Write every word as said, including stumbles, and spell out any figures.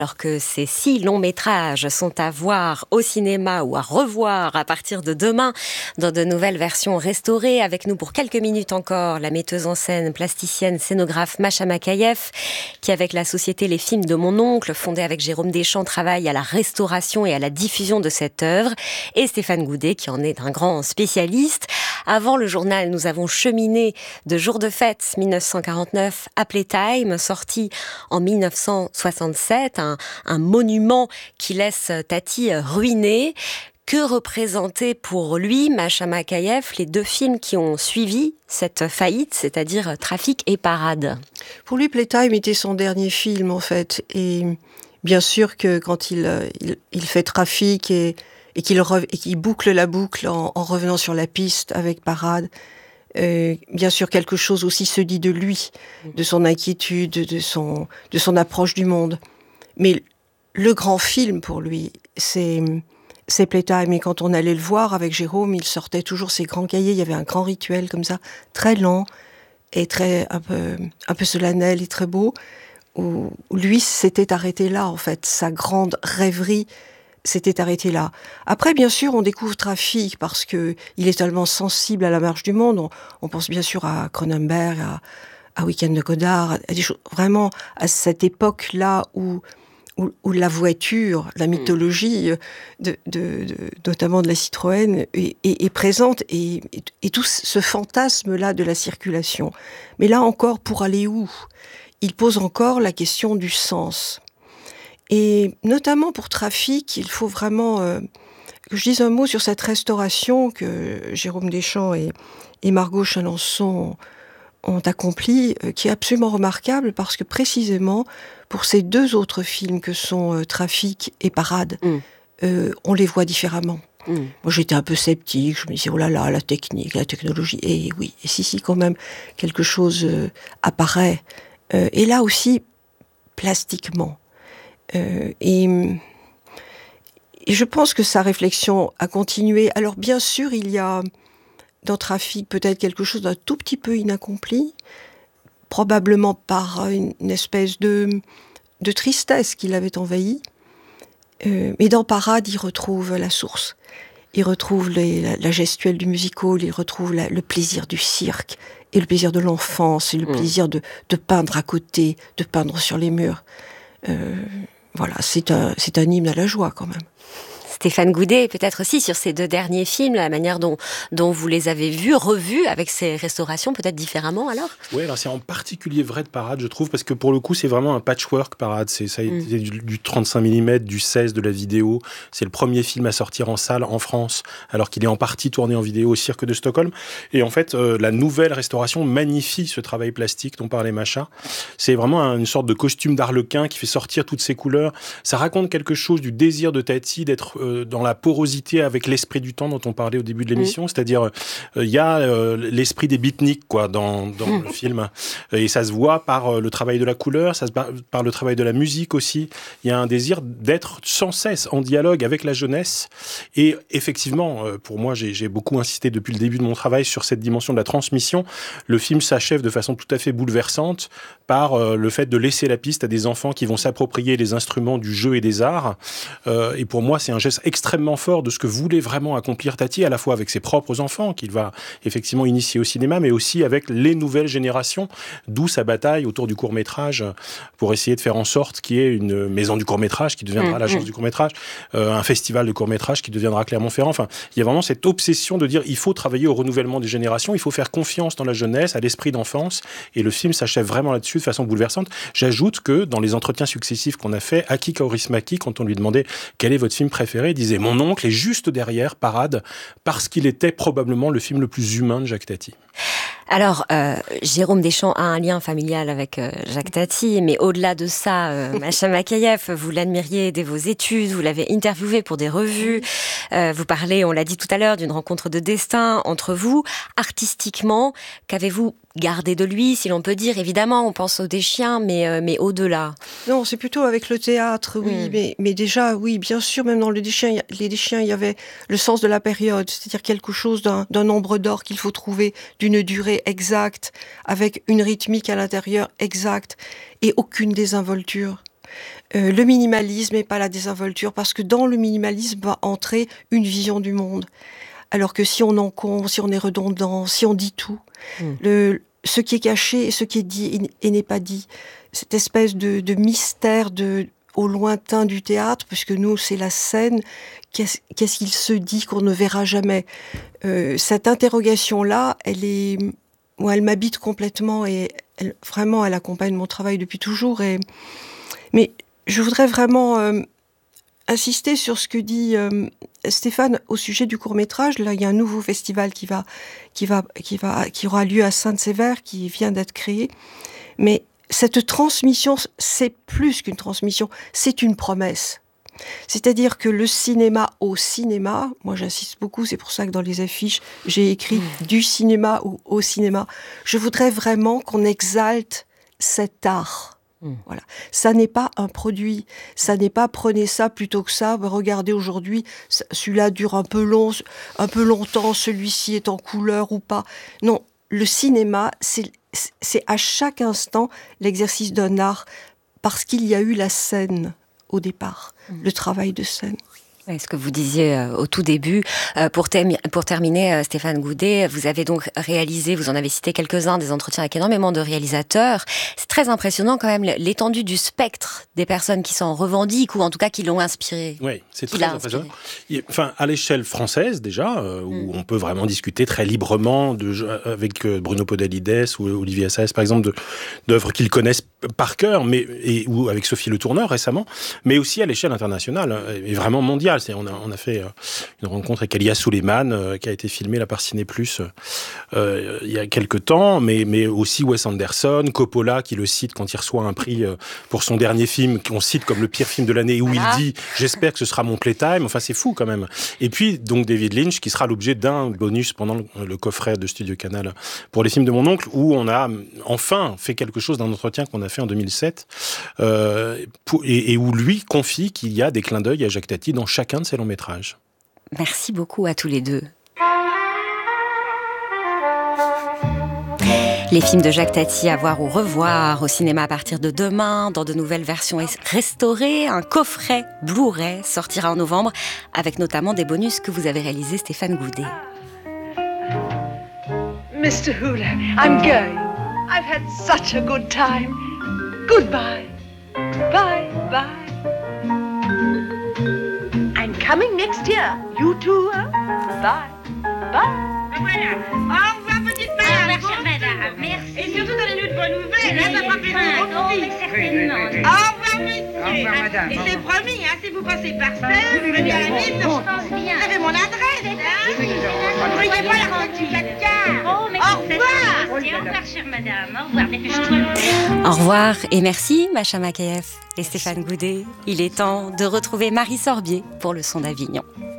Alors que ces six longs métrages sont à voir au cinéma ou à revoir à partir de demain dans de nouvelles versions restaurées. Avec nous pour quelques minutes encore, la metteuse en scène, plasticienne, scénographe Masha Makhayev, qui avec la société Les Films de mon oncle, fondée avec Jérôme Deschamps, travaille à la restauration et à la diffusion de cette œuvre. Et Stéphane Goudet, qui en est un grand spécialiste. Avant le journal, nous avons cheminé de Jour de fête dix-neuf cent quarante-neuf à Playtime, sorti en dix-neuf cent soixante-sept, un, un monument qui laisse Tati ruinée. Que représentaient pour lui, Masha Makhayev, les deux films qui ont suivi cette faillite, c'est-à-dire Trafic et Parade? Pour lui, Playtime était son dernier film, en fait. Et bien sûr que quand il, il, il fait Trafic et, et, qu'il re, et qu'il boucle la boucle en, en revenant sur la piste avec Parade, euh, bien sûr quelque chose aussi se dit de lui, de son inquiétude, de son, de son approche du monde. Mais le grand film pour lui, c'est... c'est Playtime. Et quand on allait le voir avec Jérôme, il sortait toujours ses grands cahiers. Il y avait un grand rituel comme ça, très lent et très un peu, un peu solennel et très beau, où lui s'était arrêté là, en fait. Sa grande rêverie s'était arrêtée là. Après, bien sûr, on découvre Trafic parce que il est tellement sensible à la marche du monde. On, on pense bien sûr à Cronenberg, à, à Week-end de Godard, à des choses, vraiment à cette époque-là où Où, où la voiture, la mythologie, de, de, de, notamment de la Citroën, est, est, est présente, et, et, et tout ce fantasme-là de la circulation. Mais là encore, pour aller où? Il pose encore la question du sens. Et notamment pour Trafic, il faut vraiment euh, que je dise un mot sur cette restauration que Jérôme Deschamps et, et Margot Chalençon ont accompli, euh, qui est absolument remarquable, parce que précisément, pour ces deux autres films que sont euh, Trafic et Parade, mm. euh, on les voit différemment. Mm. Moi, j'étais un peu sceptique, je me disais, oh là là, la technique, la technologie, et oui, et si, si, quand même, quelque chose euh, apparaît. Euh, et là aussi, plastiquement. Euh, et, et je pense que sa réflexion a continué. Alors, bien sûr, il y a dans Trafic peut-être quelque chose d'un tout petit peu inaccompli, probablement par une, une espèce de, de tristesse qui l'avait envahi. Euh, mais dans Parade, il retrouve la source. Il retrouve les, la, la gestuelle du musical, il retrouve la, le plaisir du cirque, et le plaisir de l'enfance, et le mmh. plaisir de, de peindre à côté, de peindre sur les murs. Euh, voilà, c'est un, c'est un hymne à la joie quand même. Stéphane Goudet, peut-être aussi sur ces deux derniers films, la manière dont, dont vous les avez vus, revus avec ces restaurations, peut-être différemment alors? Oui, alors c'est en particulier vrai de Parade, je trouve, parce que pour le coup, c'est vraiment un patchwork, Parade. C'est, ça a été mm. du, du trente-cinq millimètres, du seize, de la vidéo. C'est le premier film à sortir en salle en France, alors qu'il est en partie tourné en vidéo au Cirque de Stockholm. Et en fait, euh, la nouvelle restauration magnifie ce travail plastique dont parlait Masha. C'est vraiment une sorte de costume d'arlequin qui fait sortir toutes ces couleurs. Ça raconte quelque chose du désir de Tati d'être euh, dans la porosité avec l'esprit du temps dont on parlait au début de l'émission, mmh. c'est-à-dire il euh, y a euh, l'esprit des beatniks quoi dans dans mmh. le film, et ça se voit par euh, le travail de la couleur, ça se par, par le travail de la musique aussi. Il y a un désir d'être sans cesse en dialogue avec la jeunesse, et effectivement euh, pour moi j'ai, j'ai beaucoup insisté depuis le début de mon travail sur cette dimension de la transmission. Le film s'achève de façon tout à fait bouleversante par euh, le fait de laisser la piste à des enfants qui vont s'approprier les instruments du jeu et des arts, euh, et pour moi c'est un geste extrêmement fort de ce que voulait vraiment accomplir Tati, à la fois avec ses propres enfants, qu'il va effectivement initier au cinéma, mais aussi avec les nouvelles générations, d'où sa bataille autour du court-métrage, pour essayer de faire en sorte qu'il y ait une maison du court-métrage qui deviendra mmh, l'agence mmh. du court-métrage, euh, un festival de court-métrage qui deviendra Clermont-Ferrand. Enfin, il y a vraiment cette obsession de dire il faut travailler au renouvellement des générations, il faut faire confiance dans la jeunesse, à l'esprit d'enfance, et le film s'achève vraiment là-dessus de façon bouleversante. J'ajoute que dans les entretiens successifs qu'on a fait, Aki Kaurismäki, quand on lui demandait quel est votre film préféré, il disait mon oncle est juste derrière Parade, parce qu'il était probablement le film le plus humain de Jacques Tati. Alors, euh, Jérôme Deschamps a un lien familial avec euh, Jacques Tati, mais au-delà de ça, euh, Masha Makhayev, vous l'admiriez dès vos études, vous l'avez interviewé pour des revues, euh, vous parlez, on l'a dit tout à l'heure, d'une rencontre de destin entre vous. Artistiquement, qu'avez-vous gardé de lui, si l'on peut dire? Évidemment, on pense aux Deschiens, mais, euh, mais au-delà. Non, c'est plutôt avec le théâtre, oui, mmh. mais, mais déjà, oui, bien sûr, même dans le Deschiens, les Deschiens, il y avait le sens de la période, c'est-à-dire quelque chose d'un, d'un nombre d'or qu'il faut trouver, d'une durée exacte, avec une rythmique à l'intérieur exacte, et aucune désinvolture. Euh, le minimalisme et pas la désinvolture, parce que dans le minimalisme va entrer une vision du monde. Alors que si on encombre, si on est redondant, si on dit tout, mmh. le, ce qui est caché et ce qui est dit et, et n'est pas dit, cette espèce de, de mystère de, au lointain du théâtre, puisque nous, c'est la scène, qu'est-ce, qu'est-ce qu'il se dit qu'on ne verra jamais. Euh, cette interrogation-là, elle est, moi, elle m'habite complètement et elle, vraiment, elle accompagne mon travail depuis toujours. Et, mais je voudrais vraiment euh, insister sur ce que dit euh, Stéphane au sujet du court-métrage. Là, il y a un nouveau festival qui va, qui va, qui va, qui aura lieu à Sainte-Sévère, qui vient d'être créé. Mais cette transmission, c'est plus qu'une transmission, c'est une promesse. C'est-à-dire que le cinéma au cinéma, moi j'insiste beaucoup, c'est pour ça que dans les affiches, j'ai écrit mmh. du cinéma ou au cinéma. Je voudrais vraiment qu'on exalte cet art. Mmh. Voilà. Ça n'est pas un produit, ça n'est pas prenez ça plutôt que ça, regardez aujourd'hui, celui-là dure un peu long, un peu longtemps, celui-ci est en couleur ou pas. Non, le cinéma, c'est, c'est à chaque instant l'exercice d'un art, parce qu'il y a eu la scène au départ, mmh. le travail de scène. Oui, ce que vous disiez euh, au tout début. Euh, pour, termi- pour terminer, euh, Stéphane Goudet, vous avez donc réalisé, vous en avez cité quelques-uns, des entretiens avec énormément de réalisateurs. C'est très impressionnant quand même l'étendue du spectre des personnes qui s'en revendiquent, ou en tout cas qui l'ont inspiré. Oui, c'est très impressionnant. Enfin, à l'échelle française déjà, euh, où mmh. on peut vraiment discuter très librement de, avec Bruno Podalides ou Olivier Assayas, par exemple, de, d'œuvres qu'ils connaissent par cœur, mais, et, ou avec Sophie Le Tourneur récemment, mais aussi à l'échelle internationale, et vraiment mondiale. C'est, on, a, on a fait euh, une rencontre avec Elia Suleiman, euh, qui a été filmée là, par Ciné Plus euh, il y a quelques temps, mais, mais aussi Wes Anderson, Coppola, qui le cite quand il reçoit un prix euh, pour son dernier film, qu'on cite comme le pire film de l'année, où voilà. il dit « J'espère que ce sera mon playtime ». Enfin, c'est fou quand même. Et puis, donc, David Lynch, qui sera l'objet d'un bonus pendant le, le coffret de Studio Canal pour les films de mon oncle, où on a enfin fait quelque chose d'un entretien qu'on a fait en deux mille sept, euh, pour, et, et où lui confie qu'il y a des clins d'œil à Jacques Tati dans chacun de ses longs métrages. Merci beaucoup à tous les deux. Les films de Jacques Tati à voir ou revoir au cinéma à partir de demain, dans de nouvelles versions restaurées. Un coffret Blu-ray sortira en novembre, avec notamment des bonus que vous avez réalisés, Stéphane Goudet. mister Hula, I'm going. I've had such a good time. Goodbye. Bye, bye. I'm coming next year. You too, hein? Bye. Bye. Voilà. Au revoir, petite madame. Au revoir, chère madame. Merci. Et surtout, donnez-nous de bonnes nouvelles. Hein, ça fera plaisir aux oui, filles. certainement. Oui, oui, oui. Au revoir, monsieur. Au revoir, madame. Et c'est promis, hein, si vous passez par Sèvres, venez à la ville. Je pense bien. Vous avez mon adresse, hein? Oui, Ne voyez pas la route du placard. Oh, mais au revoir. Au revoir, chère madame. Au revoir, dépêche-toi. Au revoir et merci, Macha Makayev et Stéphane Goudet. Il est temps de retrouver Marie Sorbier pour le son d'Avignon.